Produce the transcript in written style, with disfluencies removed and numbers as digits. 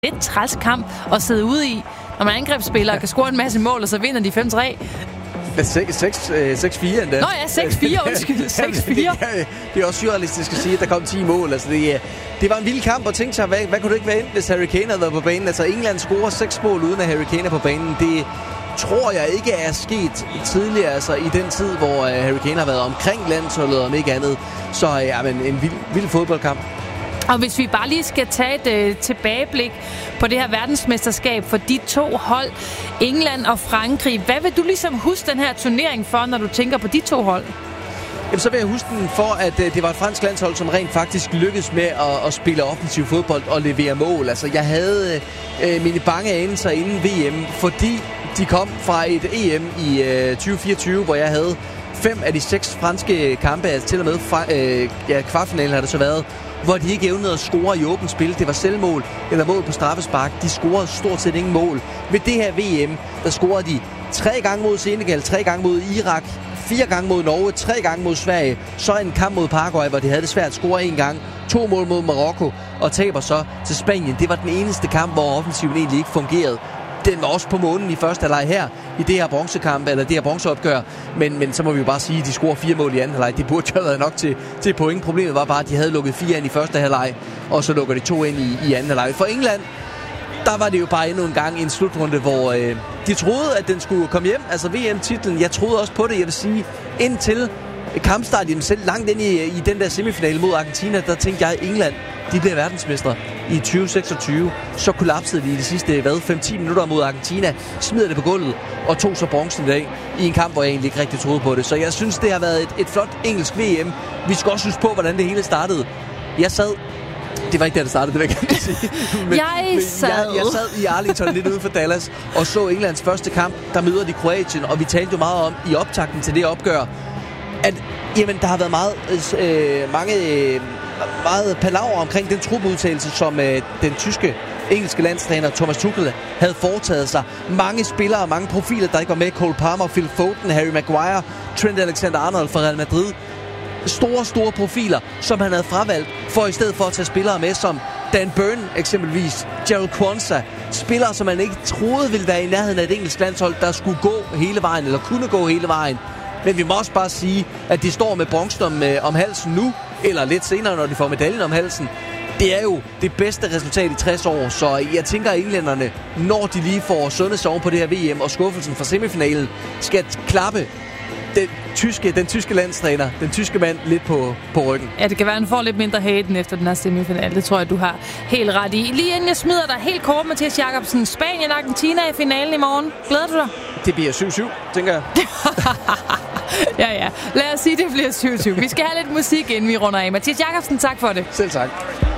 lidt træls kamp at sidde ude i, når man angrebsspiller og kan score en masse mål, og så vinder de 5-3. 6-4 endda. Nå ja, 6-4, undskyld. 6-4. Det er også surrealistisk at sige, at der kom 10 mål. Altså, det var en vild kamp, og tænkte sig, hvad kunne det ikke være endt, hvis Harry Kane havde været på banen? Altså, England scorer 6 mål uden at Harry Kane er på banen. Det tror jeg ikke er sket tidligere, altså i den tid, hvor Harry Kane har været omkring landsholdet, om ikke andet. Så ja, men en vild fodboldkamp. Og hvis vi bare lige skal tage et tilbageblik på det her verdensmesterskab for de to hold, England og Frankrig. Hvad vil du ligesom huske den her turnering for, når du tænker på de to hold? Jamen, så vil jeg huske den for, at det var et fransk landshold, som rent faktisk lykkedes med at spille offensiv fodbold og levere mål. Altså, jeg havde mine bange anelser inden VM, fordi de kom fra et EM i 2024, hvor jeg havde 5 af de 6 franske kampe, altså til og med kvartfinalen har det så været, hvor de ikke evnede at score i åbent spil. Det var selvmål eller mål på straffespark. De scorede stort set ingen mål. Ved det her VM, der scorede de 3 gange mod Senegal, 3 gange mod Irak, 4 gange mod Norge, 3 gange mod Sverige. Så en kamp mod Paraguay, hvor de havde det svært at score 1 gang. 2 mål mod Marokko og taber så til Spanien. Det var den eneste kamp, hvor offensiven egentlig ikke fungerede. Den var også på månen i første halvleg her, i det her bronzekamp, eller det her bronzeopgør. Men så må vi jo bare sige, at de scorer 4 mål i anden halvleg. Det burde jo have været nok til point. Problemet var bare, at de havde lukket 4 ind i første halvleg, og så lukker de 2 ind i anden halvleg. For England, der var det jo bare endnu en gang en slutrunde, hvor de troede, at den skulle komme hjem. Altså VM-titlen, jeg troede også på det, jeg vil sige, indtil kampstart i dem selv, langt ind i den der semifinale mod Argentina, der tænkte jeg, at England, de bliver verdensmestre i 2026. Så kollapsede de i de sidste 5-10 minutter mod Argentina, smider det på gulvet og tog så bronzen i dag i en kamp, hvor jeg egentlig ikke rigtig troede på det. Så jeg synes, det har været et flot engelsk VM. Vi skal også huske på, hvordan det hele startede. Det var ikke der, det startede, det vil jeg gerne sige. Jeg sad i Arlington lidt ude for Dallas og så Englands første kamp. Der møder de Kroatien, og vi talte jo meget om i optakten til det opgør, at jamen, der har været meget palaver omkring den trupudtagelse, som den engelske landstræner Thomas Tuchel havde foretaget sig. Mange spillere, mange profiler, der ikke var med. Cole Palmer, Phil Foden, Harry Maguire, Trent Alexander-Arnold fra Real Madrid. Store profiler, som han havde fravalgt, for i stedet for at tage spillere med som Dan Burn eksempelvis, Gerald Quansah. Spillere, som man ikke troede ville være i nærheden af et engelsk landshold, der skulle gå hele vejen, eller kunne gå hele vejen. Men vi må også bare sige, at de står med bronzen om halsen nu, eller lidt senere, når de får medaljen om halsen. Det er jo det bedste resultat i 60 år, så jeg tænker, at englænderne, når de lige får sundhedsår på det her VM, og skuffelsen fra semifinalen, skal klappe den tyske landstræner, den tyske mand, lidt på ryggen. Ja, det kan være, at han får lidt mindre haten efter den her semifinal. Det tror jeg, du har helt ret i. Lige inden jeg smider dig helt kort, Mathias Jacobsen. Spanien og Argentina i finalen i morgen. Glæder du dig? Det bliver 7-7, tænker jeg. Ja. Lad os sige, det bliver 7-7. Vi skal have lidt musik, inden vi runder af. Mathias Jacobsen, tak for det. Selv tak.